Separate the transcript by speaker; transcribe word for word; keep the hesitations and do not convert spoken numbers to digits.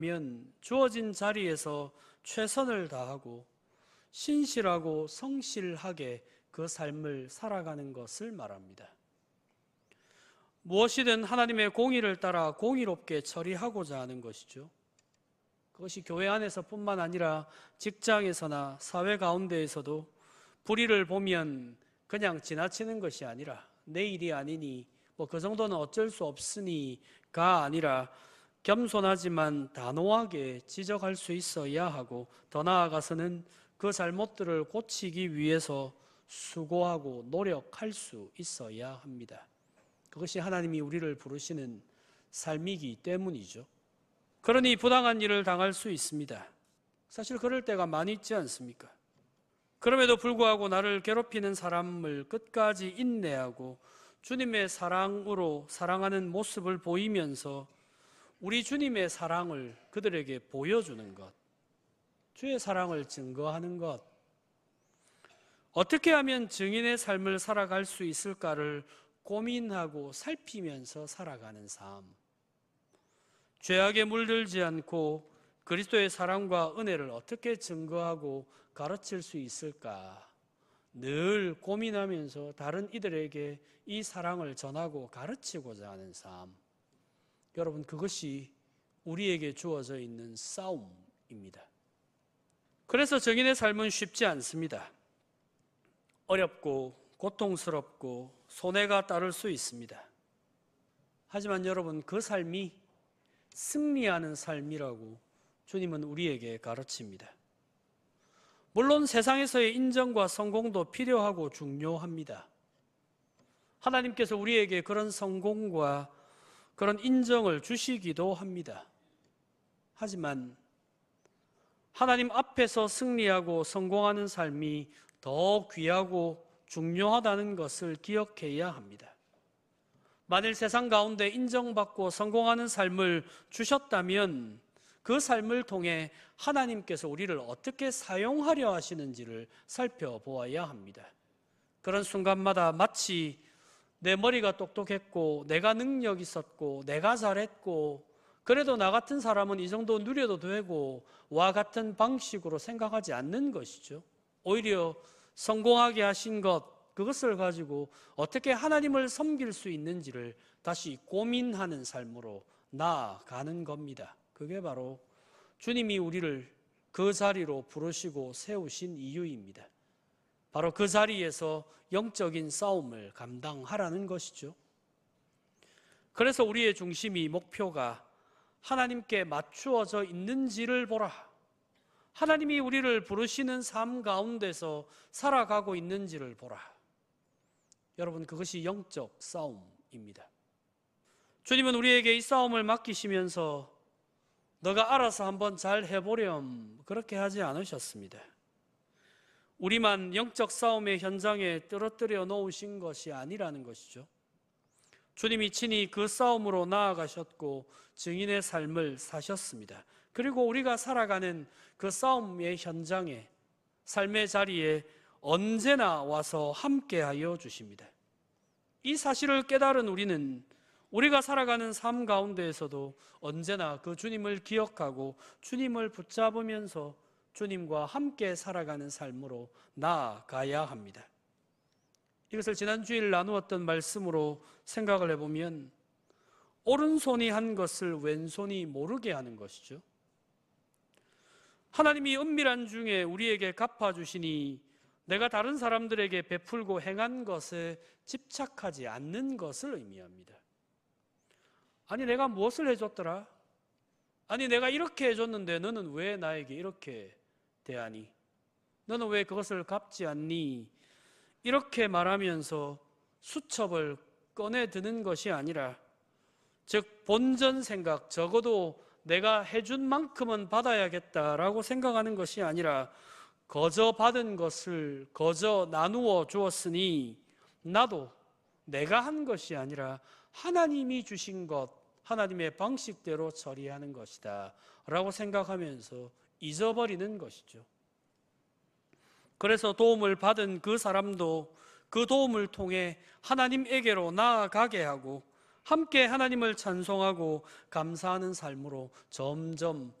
Speaker 1: 주어진 자리에서 최선을 다하고 신실하고 성실하게 그 삶을 살아가는 것을 말합니다. 무엇이든 하나님의 공의를 따라 공의롭게 처리하고자 하는 것이죠. 그것이 교회 안에서뿐만 아니라 직장에서나 사회 가운데에서도 불의를 보면 그냥 지나치는 것이 아니라 내 일이 아니니 뭐 그 정도는 어쩔 수 없으니가 아니라 겸손하지만 단호하게 지적할 수 있어야 하고, 더 나아가서는 그 잘못들을 고치기 위해서 수고하고 노력할 수 있어야 합니다. 그것이 하나님이 우리를 부르시는 삶이기 때문이죠. 그러니 부당한 일을 당할 수 있습니다. 사실 그럴 때가 많이 있지 않습니까? 그럼에도 불구하고 나를 괴롭히는 사람을 끝까지 인내하고 주님의 사랑으로 사랑하는 모습을 보이면서 우리 주님의 사랑을 그들에게 보여주는 것, 주의 사랑을 증거하는 것, 어떻게 하면 증인의 삶을 살아갈 수 있을까를 고민하고 살피면서 살아가는 삶, 죄악에 물들지 않고 그리스도의 사랑과 은혜를 어떻게 증거하고 가르칠 수 있을까 늘 고민하면서 다른 이들에게 이 사랑을 전하고 가르치고자 하는 삶, 여러분, 그것이 우리에게 주어져 있는 싸움입니다. 그래서 증인의 삶은 쉽지 않습니다. 어렵고 고통스럽고 손해가 따를 수 있습니다. 하지만 여러분, 그 삶이 승리하는 삶이라고 주님은 우리에게 가르칩니다. 물론 세상에서의 인정과 성공도 필요하고 중요합니다. 하나님께서 우리에게 그런 성공과 그런 인정을 주시기도 합니다. 하지만 하나님 앞에서 승리하고 성공하는 삶이 더 귀하고 중요하다는 것을 기억해야 합니다. 만일 세상 가운데 인정받고 성공하는 삶을 주셨다면 그 삶을 통해 하나님께서 우리를 어떻게 사용하려 하시는지를 살펴보아야 합니다. 그런 순간마다 마치 내 머리가 똑똑했고 내가 능력 있었고 내가 잘했고 그래도 나 같은 사람은 이 정도 누려도 되고 와 같은 방식으로 생각하지 않는 것이죠. 오히려 성공하게 하신 것, 그것을 가지고 어떻게 하나님을 섬길 수 있는지를 다시 고민하는 삶으로 나아가는 겁니다. 그게 바로 주님이 우리를 그 자리로 부르시고 세우신 이유입니다. 바로 그 자리에서 영적인 싸움을 감당하라는 것이죠. 그래서 우리의 중심이, 목표가 하나님께 맞추어져 있는지를 보라, 하나님이 우리를 부르시는 삶 가운데서 살아가고 있는지를 보라. 여러분, 그것이 영적 싸움입니다. 주님은 우리에게 이 싸움을 맡기시면서 너가 알아서 한번 잘 해보렴 그렇게 하지 않으셨습니다. 우리만 영적 싸움의 현장에 떨어뜨려 놓으신 것이 아니라는 것이죠. 주님이 친히 그 싸움으로 나아가셨고 증인의 삶을 사셨습니다. 그리고 우리가 살아가는 그 싸움의 현장에, 삶의 자리에 언제나 와서 함께하여 주십니다. 이 사실을 깨달은 우리는 우리가 살아가는 삶 가운데에서도 언제나 그 주님을 기억하고 주님을 붙잡으면서 주님과 함께 살아가는 삶으로 나아가야 합니다. 이것을 지난 주일 나누었던 말씀으로 생각을 해보면 오른손이 한 것을 왼손이 모르게 하는 것이죠. 하나님이 은밀한 중에 우리에게 갚아주시니 내가 다른 사람들에게 베풀고 행한 것에 집착하지 않는 것을 의미합니다. 아니, 내가 무엇을 해줬더라? 아니, 내가 이렇게 해줬는데 너는 왜 나에게 이렇게 대하니? 너는 왜 그것을 갚지 않니? 이렇게 말하면서 수첩을 꺼내드는 것이 아니라, 즉 본전 생각, 적어도 내가 해준 만큼은 받아야겠다라고 생각하는 것이 아니라 거저 받은 것을 거저 나누어 주었으니 나도 내가 한 것이 아니라 하나님이 주신 것, 하나님의 방식대로 처리하는 것이다 라고 생각하면서 잊어버리는 것이죠. 그래서 도움을 받은 그 사람도 그 도움을 통해 하나님에게로 나아가게 하고 함께 하나님을 찬송하고 감사하는 삶으로 점점